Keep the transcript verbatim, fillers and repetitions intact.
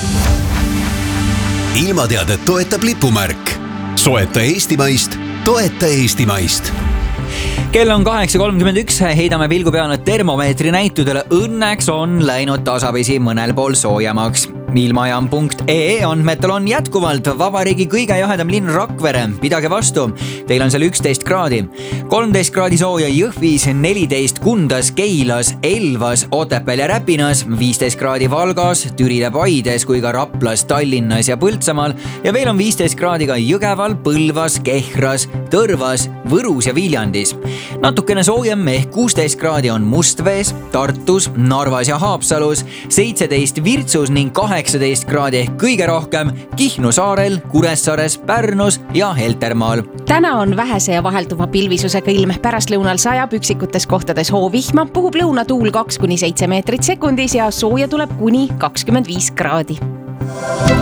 ilmateadet toetab lipumärk. Soeta Eestimaist, toeta Eestimaist. Kell on kaheksa kolmkümmend üks, heidame pilgu peale termomeetri näitudele. Õnneks on läinud tasapisi mõnel pool soojamaks. Ilmajaam punkt ee andmetel on jätkuvalt vabariigi kõige jahedam linn Rakvere. Pidage vastu, teil on seal üksteist kraadi. kolmteist kraadi sooja Jõhvis, neliteist Kundas, Keilas, Elvas, Otepääl ja Räpinas, viisteist kraadi Valgas, Türile, Paides kui ka Raplas, Tallinnas ja Põltsamaal ja veel on viisteist kraadi ka Jõgeval, Põlvas, Kehras, Tõrvas, Võrus ja Viljandis. Natukene soojem ehk kuusteist kraadi on Mustvees, Tartus, Narvas ja Haapsalus, seitseteist Virtsus ning kaheksateist kraadi ehk kõige rohkem Kihnu saarel, Kuressaares, Pärnus ja Heltermaal. Täna on vähese ja vahelduva pilvisusega ilm. Pärastlõunal sajab üksikutes kohtades hoovihma, puhub lõunatuul kaks kuni seitse meetrit sekundis ja sooja tuleb kuni kakskümmend viis kraadi.